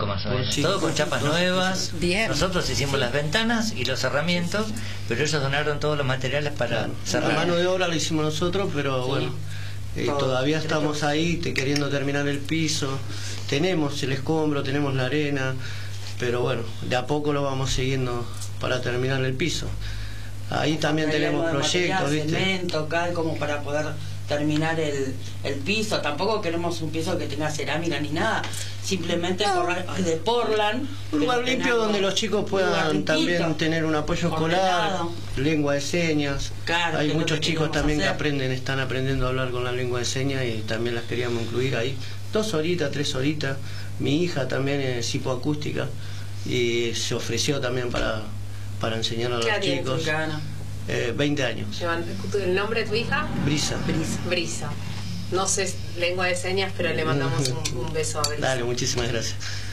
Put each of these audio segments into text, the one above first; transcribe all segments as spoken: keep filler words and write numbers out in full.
cinco más o menos. cinco, Todo con chapas dos, nuevas. Bien. Nosotros hicimos Sí. las ventanas y los cerramientos, pero ellos donaron todos los materiales para La cerrar. mano de obra la hicimos nosotros, pero Sí. bueno, eh, Todo. todavía estamos ahí te, queriendo terminar el piso. Tenemos el escombro, tenemos la arena, pero bueno, de a poco lo vamos siguiendo para terminar el piso. Ahí también Hay tenemos algo de proyectos, material, ¿viste? cemento, cal, como para poder terminar el, el piso. Tampoco queremos un piso que tenga cerámica ni nada, simplemente No. porla- de Portland. Un lugar pero limpio tener donde los chicos un lugar puedan limpito, también tener un apoyo escolar, ordenado. lengua de señas. Claro, Hay que es lo muchos que chicos queremos también que hacer. aprenden, están aprendiendo a hablar con la lengua de señas y también las queríamos incluir ahí. Dos horitas, tres horitas. Mi hija también es hipoacústica y se ofreció también para, para enseñar a los ¿Qué edad tiene tu chicos. Que gana. Eh, veinte años. Llevan- ¿El nombre de tu hija? Brisa. Brisa. No sé lengua de señas, pero le mandamos un, un beso a Brisa. Dale, muchísimas gracias.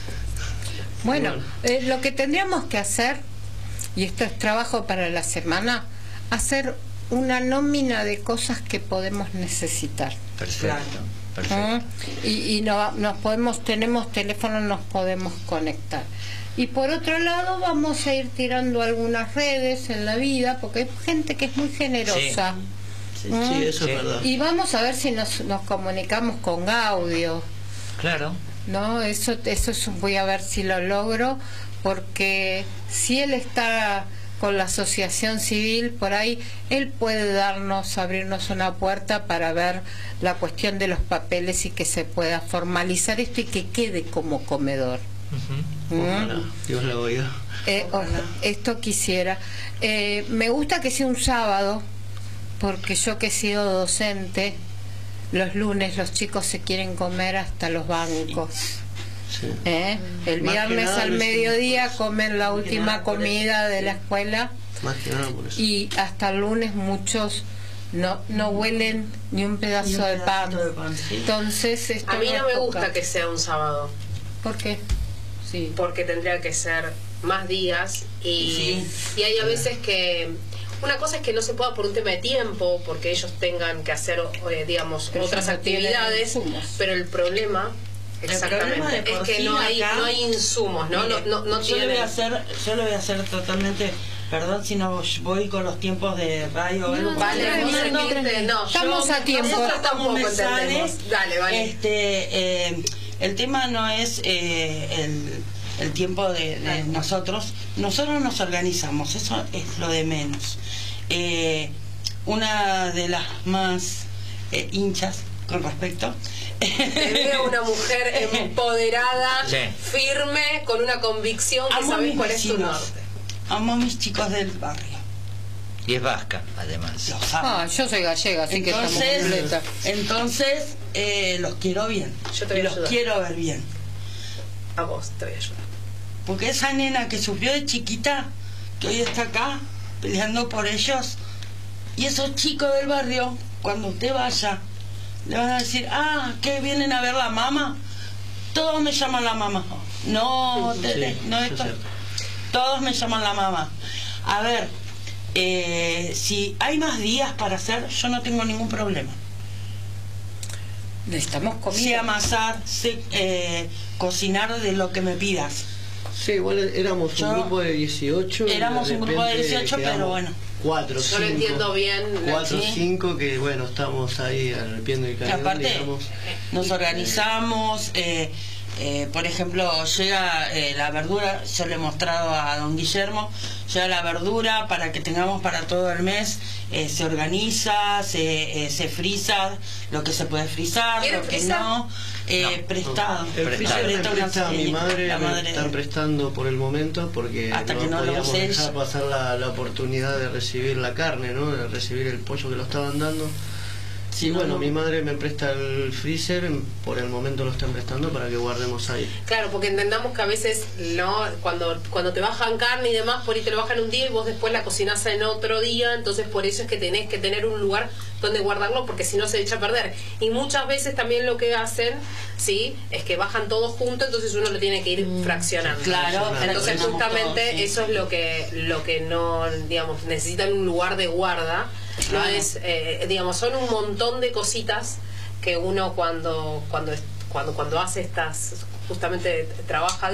Bueno, Bueno. eh, lo que tendríamos que hacer, y esto es trabajo para la semana, hacer una nómina de cosas que podemos necesitar. Perfecto. Claro. Perfecto. ¿Mm? Y, y no, nos podemos, tenemos teléfono, nos podemos conectar. Y por otro lado vamos a ir tirando algunas redes en la vida, porque hay gente que es muy generosa. Sí, ¿Mm? sí, eso Sí. es verdad. Y vamos a ver si nos, nos comunicamos con Gaudio, Claro. ¿no? Eso, eso es, voy a ver si lo logro, porque si él está con la asociación civil por ahí, él puede darnos, abrirnos una puerta para ver la cuestión de los papeles y que se pueda formalizar esto y que quede como comedor. Ujú. ¿Mm? Ojalá, Dios lo oiga. Eh, o- esto quisiera. Eh, me gusta que sea un sábado, porque yo que he sido docente, los lunes los chicos se quieren comer hasta los bancos. Sí. ¿Eh? El Más que viernes nada al lo hicimos mediodía por eso. comen la Más que última nada por comida eso, de la sí. escuela Más que nada por eso. y hasta el lunes muchos no no huelen ni un pedazo, Ni un de, pan. pedacito de pan, sí. Entonces esto A mí no me es gusta poca. que sea un sábado, ¿Por qué? Sí. porque tendría que ser más días y, Sí. y hay a veces que una cosa es que no se pueda por un tema de tiempo, porque ellos tengan que hacer, eh, digamos, Pero otras ellos no tienen actividades, insumos. pero el problema, El exactamente, problema de es por que sí no hay, acá- no hay insumos, ¿no? Mire, no, no, no yo le voy tienen- a hacer, yo le voy a hacer totalmente, perdón si no voy con los tiempos de radio o algo. No, Vale, no, vos no, sentirte- no, Estamos yo- a tiempo. Nosotros tampoco me sale, entendemos. Dale, vale. Este, eh, el tema no es eh, el, el tiempo de, de nosotros. Nosotros nos organizamos, eso es lo de menos. Eh, una de las más eh, hinchas con respecto. Te veo una mujer empoderada, Sí. firme, con una convicción que Amo a sabes mis cuál es tu vecinos. norte. Amo a mis chicos del barrio. Y es vasca, además. Los amo. Ah, yo soy gallega, así que estamos Entonces, completas. entonces eh, los quiero bien. Yo te voy a los ayudar. quiero ver bien. A vos te voy a ayudar. Porque esa nena que sufrió de chiquita, que hoy está acá peleando por ellos, y esos chicos del barrio, cuando usted vaya, le van a decir, ah, que vienen a ver la mamá. Todos me llaman la mamá. No, Sí, te- no eso esto. es cierto. Todos me llaman la mamá. A ver, eh, si hay más días para hacer, yo no tengo ningún problema. Necesitamos Sé comida. amasar, sé eh, cocinar de lo que me pidas. Sí, igual éramos Yo- un grupo de dieciocho. y Éramos de un grupo de repente dieciocho, pero quedamos bueno. Cuatro, Yo cinco. lo entiendo bien. Cuatro, Sí. cinco, que bueno, estamos ahí al pie del Y cañón, aparte, digamos. nos organizamos, eh, eh, por ejemplo, llega eh, la verdura, yo le he mostrado a don Guillermo, llega la verdura para que tengamos para todo el mes, eh, se organiza, se, eh, se frisa lo que se puede frizar, ¿Quieren lo que frizar? no, eh, No. prestado. El Prestado. freezer me Presta una presta a mi señorita, madre, la me madre están de- prestando por el momento porque Hasta no que no lo podíamos use dejar ella. pasar la, la oportunidad de recibir la carne, ¿no? De recibir el pollo que lo estaban dando. Sí, Y bueno, no, no. mi madre me presta el freezer, por el momento lo están prestando para que guardemos ahí. Claro, porque entendamos que a veces no cuando cuando te bajan carne y demás, por ahí te lo bajan un día y vos después la cocinás en otro día, entonces por eso es que tenés que tener un lugar donde guardarlo, porque si no se echa a perder. Y muchas veces también lo que hacen, sí, es que bajan todo junto, entonces uno lo tiene que ir fraccionando. Claro, Entonces fraccionamos justamente todo, sí. eso es lo que lo que no, digamos, necesitan un lugar de guarda. No Claro. es, eh, digamos, son un montón de cositas que uno cuando cuando cuando cuando hace estas, justamente trabaja